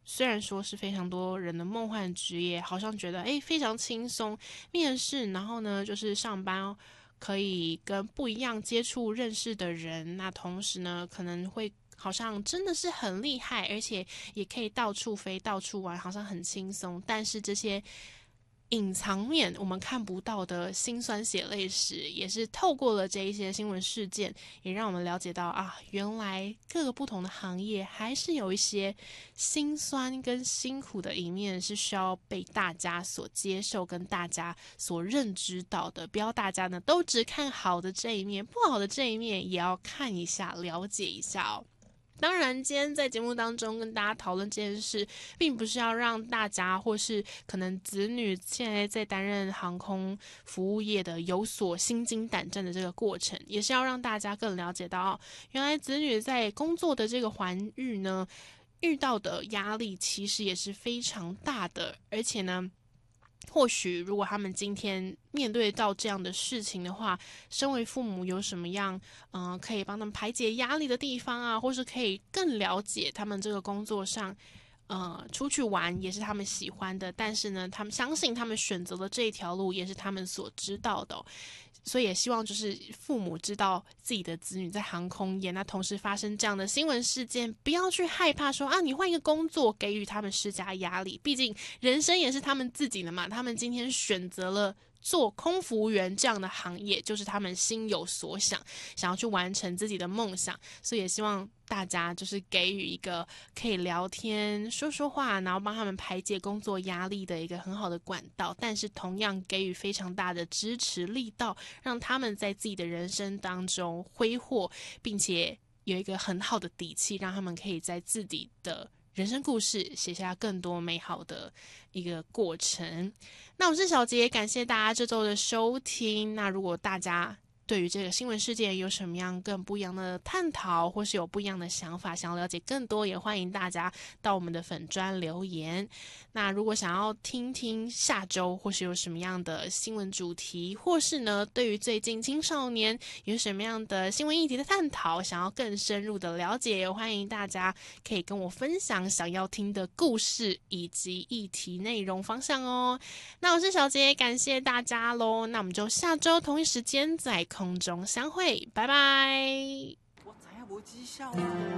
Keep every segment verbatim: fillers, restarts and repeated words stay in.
虽然说是非常多人的梦幻职业，好像觉得诶非常轻松，面试然后呢就是上班可以跟不一样接触认识的人，那同时呢可能会好像真的是很厉害，而且也可以到处飞到处玩，好像很轻松，但是这些隐藏面我们看不到的辛酸血泪史，也是透过了这一些新闻事件，也让我们了解到啊，原来各个不同的行业还是有一些辛酸跟辛苦的一面，是需要被大家所接受跟大家所认知到的。不要大家呢都只看好的这一面，不好的这一面也要看一下，了解一下哦。当然今天在节目当中跟大家讨论这件事，并不是要让大家或是可能子女现在在担任航空服务业的有所心惊胆战的这个过程，也是要让大家更了解到原来子女在工作的这个环域呢遇到的压力其实也是非常大的，而且呢或许如果他们今天面对到这样的事情的话，身为父母有什么样嗯、呃、可以帮他们排解压力的地方啊，或是可以更了解他们这个工作上呃，出去玩也是他们喜欢的，但是呢他们相信他们选择的这一条路也是他们所知道的、哦，所以也希望就是父母知道自己的子女在航空业，那同时发生这样的新闻事件，不要去害怕说啊，你换一个工作给予他们施加压力，毕竟人生也是他们自己的嘛，他们今天选择了做空服务员这样的行业，就是他们心有所想，想要去完成自己的梦想，所以也希望大家就是给予一个可以聊天说说话，然后帮他们排解工作压力的一个很好的管道，但是同样给予非常大的支持力道，让他们在自己的人生当中挥霍，并且有一个很好的底气，让他们可以在自己的人生故事写下更多美好的一个过程。那我是小杰，感谢大家这周的收听。那如果大家对于这个新闻事件有什么样更不一样的探讨，或是有不一样的想法，想要了解更多，也欢迎大家到我们的粉专留言。那如果想要听听下周或是有什么样的新闻主题，或是呢对于最近青少年有什么样的新闻议题的探讨，想要更深入的了解，也欢迎大家可以跟我分享想要听的故事以及议题内容方向哦。那我是小杰，感谢大家咯，那我们就下周同一时间在空中相会，拜拜。 我知影无绩效啊。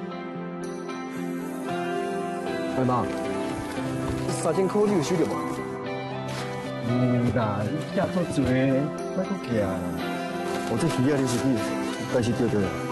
大妈，三千块你有收到无？有啦，你寄足多，莫搁寄啦。我这鱼啊，你是去，但是对对。